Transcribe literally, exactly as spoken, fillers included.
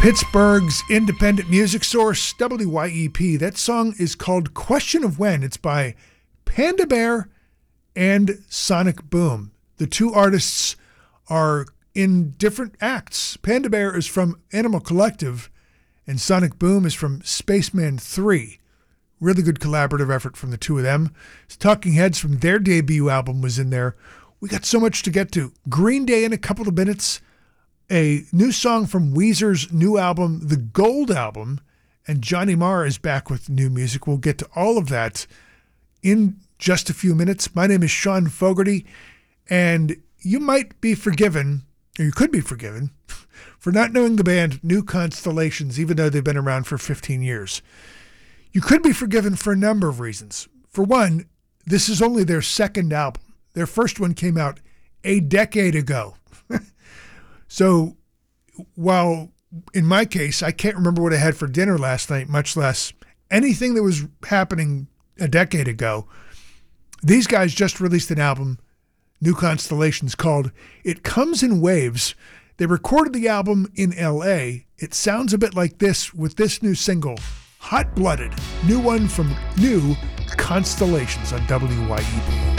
Pittsburgh's independent music source, W Y E P. That song is called Question of When. It's by Panda Bear and Sonic Boom. The two artists are in different acts. Panda Bear is from Animal Collective, and Sonic Boom is from Spaceman three. Really good collaborative effort from the two of them. Talking Heads from their debut album was in there. We got so much to get to. Green Day in a couple of minutes. A new song from Weezer's new album, The Gold Album, and Johnny Marr is back with new music. We'll get to all of that in just a few minutes. My name is Sean Fogarty, and you might be forgiven, or you could be forgiven, for not knowing the band New Constellations, even though they've been around for fifteen years. You could be forgiven for a number of reasons. For one, this is only their second album. Their first one came out a decade ago. So while in my case, I can't remember what I had for dinner last night, much less anything that was happening a decade ago, these guys just released an album, New Constellations, called It Comes in Waves. They recorded the album in L A. It sounds a bit like this with this new single, Hot Blooded, new one from New Constellations on W Y E P.